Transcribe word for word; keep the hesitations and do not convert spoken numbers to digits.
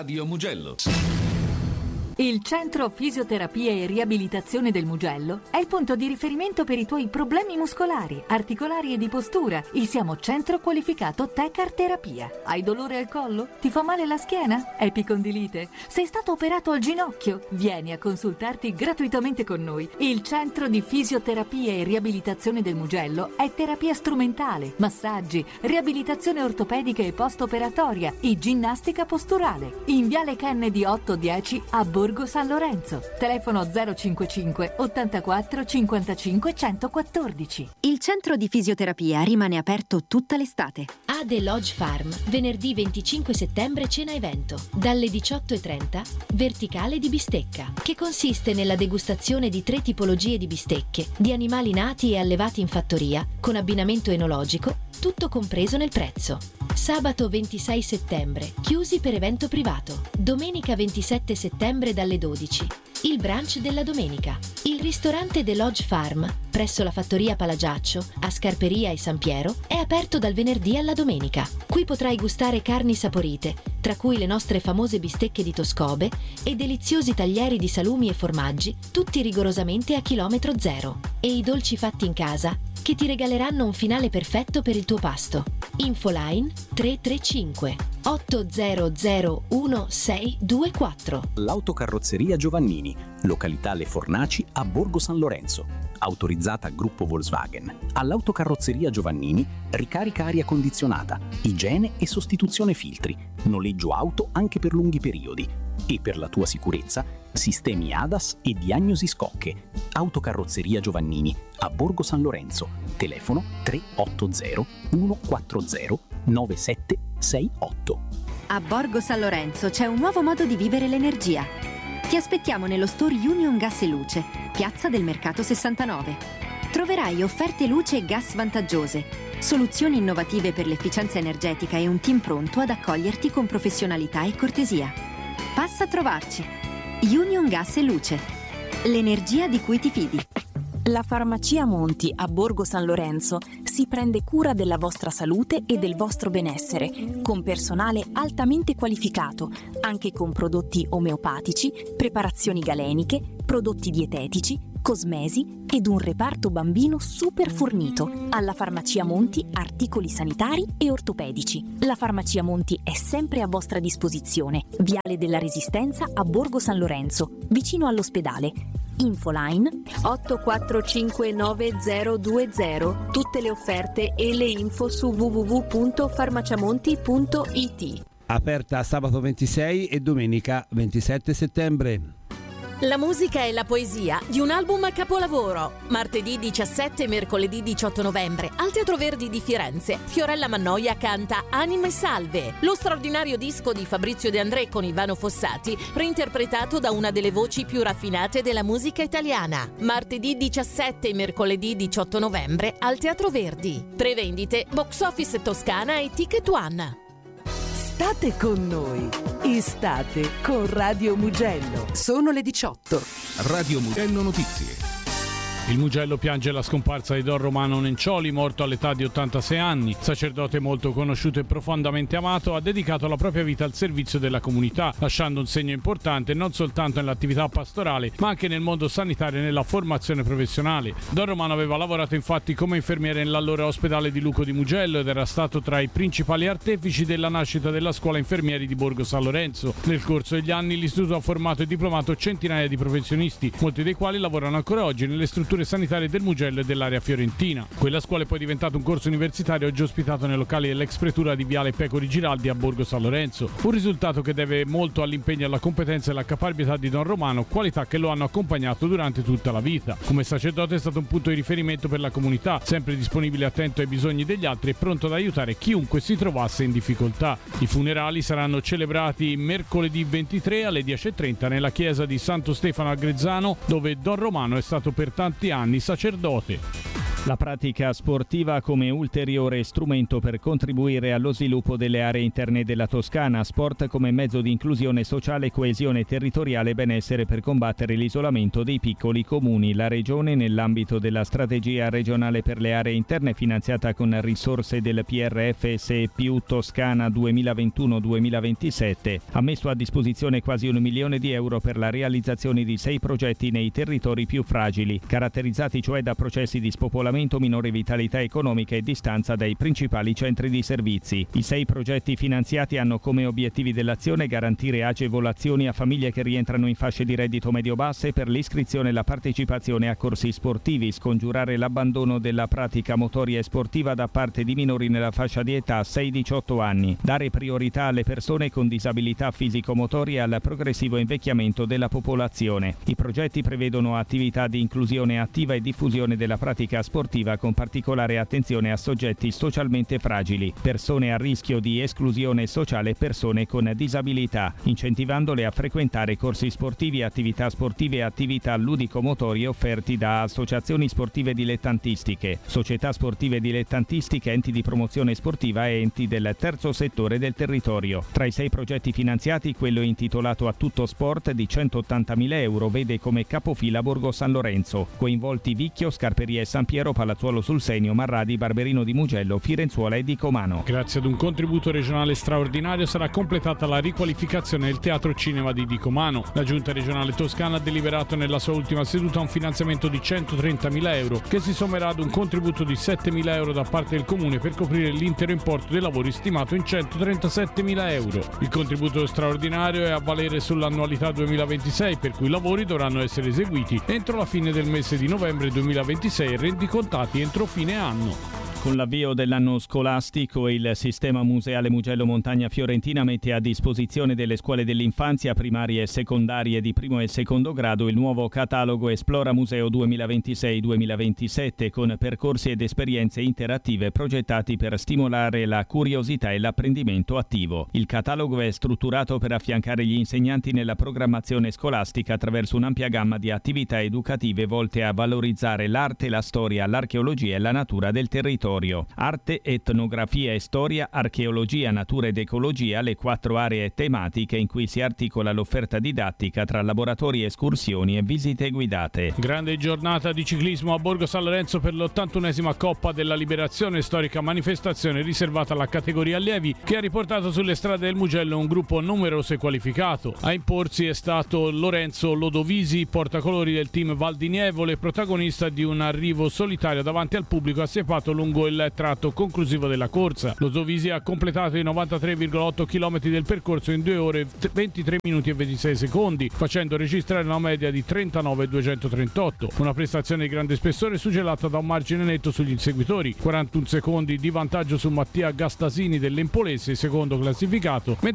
Radio Mugello. Il Centro Fisioterapia e Riabilitazione del Mugello è il punto di riferimento per i tuoi problemi muscolari, articolari e di postura. Il siamo centro qualificato Tecar Terapia. Hai dolore al collo? Ti fa male la schiena? Epicondilite? Sei stato operato al ginocchio? Vieni a consultarti gratuitamente con noi. Il Centro di Fisioterapia e Riabilitazione del Mugello è terapia strumentale, massaggi, riabilitazione ortopedica e post-operatoria e ginnastica posturale. In Viale Kennedy otto dieci a Borgo San Lorenzo. Telefono zero cinquantacinque ottantaquattro cinquantacinque centoquattordici. Il centro di fisioterapia rimane aperto tutta l'estate. A The Lodge Farm, venerdì venticinque settembre cena evento, dalle diciotto e trenta, verticale di bistecca, che consiste nella degustazione di tre tipologie di bistecche, di animali nati e allevati in fattoria, con abbinamento enologico, tutto compreso nel prezzo. Sabato ventisei settembre, chiusi per evento privato. Domenica ventisette settembre dalle dodici. Il brunch della domenica. Il ristorante The Lodge Farm, presso la fattoria Palagiaccio, a Scarperia e San Piero, è aperto dal venerdì alla domenica. Qui potrai gustare carni saporite, tra cui le nostre famose bistecche di Toscobe e deliziosi taglieri di salumi e formaggi, tutti rigorosamente a chilometro zero. E i dolci fatti in casa, che ti regaleranno un finale perfetto per il tuo pasto. Infoline tre tre cinque otto zero zero uno sei due quattro. L'autocarrozzeria Giovannini, località Le Fornaci a Borgo San Lorenzo. Autorizzata Gruppo Volkswagen. All'autocarrozzeria Giovannini, ricarica aria condizionata, igiene e sostituzione filtri, noleggio auto anche per lunghi periodi. E per la tua sicurezza, sistemi A D A S e diagnosi scocche. Autocarrozzeria Giovannini a Borgo San Lorenzo. Telefono tre otto zero uno quattro zero nove sette sei otto. A Borgo San Lorenzo c'è un nuovo modo di vivere l'energia. Ti aspettiamo nello store Union Gas e Luce, Piazza del Mercato sessantanove. Troverai offerte luce e gas vantaggiose, soluzioni innovative per l'efficienza energetica e un team pronto ad accoglierti con professionalità e cortesia. Passa a trovarci. Union Gas e Luce. L'energia di cui ti fidi. La Farmacia Monti a Borgo San Lorenzo si prende cura della vostra salute e del vostro benessere, con personale altamente qualificato, anche con prodotti omeopatici, preparazioni galeniche, prodotti dietetici, cosmesi ed un reparto bambino super fornito. Alla Farmacia Monti articoli sanitari e ortopedici. La Farmacia Monti è sempre a vostra disposizione. Viale della Resistenza a Borgo San Lorenzo, vicino all'ospedale. Infoline otto quattro cinque nove zero due zero. Tutte le offerte e le info su w w w punto farmaciamonti punto i t. Aperta sabato ventisei e domenica ventisette settembre. La musica e la poesia di un album a capolavoro. Martedì diciassette e mercoledì diciotto novembre al Teatro Verdi di Firenze. Fiorella Mannoia canta Anime Salve, lo straordinario disco di Fabrizio De André con Ivano Fossati, reinterpretato da una delle voci più raffinate della musica italiana. Martedì diciassette e mercoledì diciotto novembre al Teatro Verdi. Prevendite Box Office Toscana e Ticket One. State con noi, estate con Radio Mugello. Sono le diciotto. Radio Mugello Notizie. Il Mugello piange la scomparsa di Don Romano Nencioli, morto all'età di ottantasei anni. Sacerdote molto conosciuto e profondamente amato, ha dedicato la propria vita al servizio della comunità, lasciando un segno importante non soltanto nell'attività pastorale, ma anche nel mondo sanitario e nella formazione professionale. Don Romano aveva lavorato infatti come infermiere nell'allora ospedale di Luco di Mugello ed era stato tra i principali artefici della nascita della scuola infermieri di Borgo San Lorenzo. Nel corso degli anni l'istituto ha formato e diplomato centinaia di professionisti, molti dei quali lavorano ancora oggi nelle strutture sanitarie del Mugello e dell'area fiorentina. Quella scuola è poi diventato un corso universitario oggi ospitato nei locali dell'ex pretura di Viale Pecori Giraldi a Borgo San Lorenzo. Un risultato che deve molto all'impegno, alla competenza e alla caparbietà di Don Romano, qualità che lo hanno accompagnato durante tutta la vita. Come sacerdote è stato un punto di riferimento per la comunità, sempre disponibile e attento ai bisogni degli altri e pronto ad aiutare chiunque si trovasse in difficoltà. I funerali saranno celebrati mercoledì ventitré alle dieci e trenta nella chiesa di Santo Stefano a Grezzano, dove Don Romano è stato per tanti anni sacerdote. La pratica sportiva come ulteriore strumento per contribuire allo sviluppo delle aree interne della Toscana, sport come mezzo di inclusione sociale, coesione territoriale e benessere per combattere l'isolamento dei piccoli comuni. La Regione, nell'ambito della strategia regionale per le aree interne finanziata con risorse del P R F S più Toscana duemilaventuno duemilaventisette, ha messo a disposizione quasi un milione di euro per la realizzazione di sei progetti nei territori più fragili, caratterizzati cioè da processi di spopolamento, minore vitalità economica e distanza dai principali centri di servizi. I sei progetti finanziati hanno come obiettivi dell'azione garantire agevolazioni a famiglie che rientrano in fasce di reddito medio-basse per l'iscrizione e la partecipazione a corsi sportivi, scongiurare l'abbandono della pratica motoria e sportiva da parte di minori nella fascia di età sei diciotto anni, dare priorità alle persone con disabilità fisico-motorie e al progressivo invecchiamento della popolazione. I progetti prevedono attività di inclusione attiva e diffusione della pratica sportiva con particolare attenzione a soggetti socialmente fragili, persone a rischio di esclusione sociale e persone con disabilità, incentivandole a frequentare corsi sportivi, attività sportive e attività ludico-motorie offerti da associazioni sportive dilettantistiche, società sportive dilettantistiche, enti di promozione sportiva e enti del terzo settore del territorio. Tra i sei progetti finanziati, quello intitolato A Tutto Sport di centottantamila euro vede come capofila Borgo San Lorenzo, coinvolti Vicchio, Scarperia e San Piero, Palazzuolo sul Senio, Marradi, Barberino di Mugello, Firenzuola e Dicomano. Grazie ad un contributo regionale straordinario sarà completata la riqualificazione del Teatro Cinema di Dicomano. La Giunta regionale toscana ha deliberato nella sua ultima seduta un finanziamento di centotrentamila euro che si sommerà ad un contributo di settemila euro da parte del Comune per coprire l'intero importo dei lavori stimato in centotrentasettemila euro. Il contributo straordinario è a valere sull'annualità duemilaventisei, per cui i lavori dovranno essere eseguiti entro la fine del mese di novembre duemilaventisei e rendicontati entro fine anno. Con l'avvio dell'anno scolastico, il sistema museale Mugello Montagna Fiorentina mette a disposizione delle scuole dell'infanzia primarie e secondarie di primo e secondo grado il nuovo catalogo Esplora Museo duemilaventisei duemilaventisette con percorsi ed esperienze interattive progettati per stimolare la curiosità e l'apprendimento attivo. Il catalogo è strutturato per affiancare gli insegnanti nella programmazione scolastica attraverso un'ampia gamma di attività educative volte a valorizzare l'arte, la storia, l'archeologia e la natura del territorio. Arte, etnografia e storia, archeologia, natura ed ecologia, le quattro aree tematiche in cui si articola l'offerta didattica tra laboratori, escursioni e visite guidate. Grande giornata di ciclismo a Borgo San Lorenzo per l'ottantunesima Coppa della Liberazione, storica manifestazione riservata alla categoria allievi che ha riportato sulle strade del Mugello un gruppo numeroso e qualificato. A imporsi è stato Lorenzo Lodovisi, portacolori del team Val di Nievole, protagonista di un arrivo solitario davanti al pubblico assiepato lungo il tratto conclusivo della corsa. Lo Zovisi ha completato i novantatré virgola otto chilometri del percorso in due ore ventitré minuti e ventisei secondi, facendo registrare una media di trentanove virgola duecentotrentotto. Una prestazione di grande spessore suggellata da un margine netto sugli inseguitori, quarantuno secondi di vantaggio su Mattia Gastasini dell'Empolese, secondo classificato, mentre